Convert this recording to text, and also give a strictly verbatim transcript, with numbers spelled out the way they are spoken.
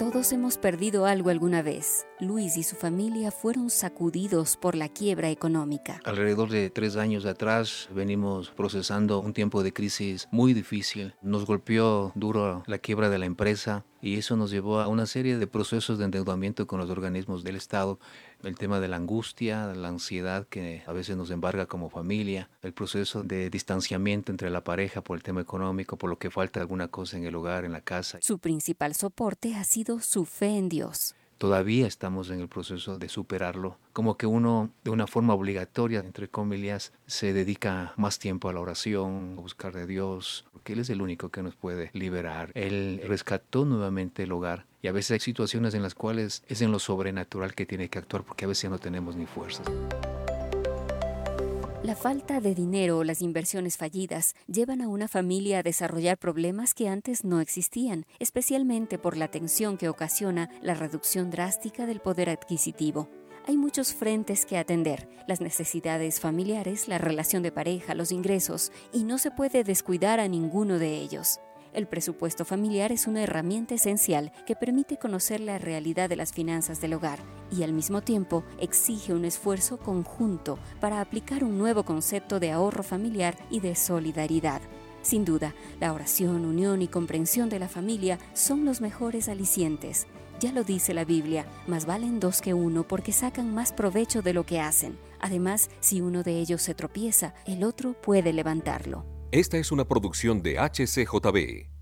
Todos hemos perdido algo alguna vez. Luis y su familia fueron sacudidos por la quiebra económica. Alrededor de tres años atrás venimos procesando un tiempo de crisis muy difícil. Nos golpeó duro la quiebra de la empresa y eso nos llevó a una serie de procesos de endeudamiento con los organismos del Estado. El tema de la angustia, la ansiedad que a veces nos embarga como familia, el proceso de distanciamiento entre la pareja por el tema económico, por lo que falta alguna cosa en el hogar, en la casa. Su principal soporte ha sido su fe en Dios. Todavía estamos en el proceso de superarlo, como que uno de una forma obligatoria, entre comillas, se dedica más tiempo a la oración, a buscar de Dios, porque Él es el único que nos puede liberar. Él rescató nuevamente el hogar y a veces hay situaciones en las cuales es en lo sobrenatural que tiene que actuar porque a veces no tenemos ni fuerzas. La falta de dinero o las inversiones fallidas llevan a una familia a desarrollar problemas que antes no existían, especialmente por la tensión que ocasiona la reducción drástica del poder adquisitivo. Hay muchos frentes que atender, las necesidades familiares, la relación de pareja, los ingresos, y no se puede descuidar a ninguno de ellos. El presupuesto familiar es una herramienta esencial que permite conocer la realidad de las finanzas del hogar y al mismo tiempo exige un esfuerzo conjunto para aplicar un nuevo concepto de ahorro familiar y de solidaridad. Sin duda, la oración, unión y comprensión de la familia son los mejores alicientes. Ya lo dice la Biblia, más valen dos que uno porque sacan más provecho de lo que hacen. Además, si uno de ellos se tropieza, el otro puede levantarlo. Esta es una producción de H C J B.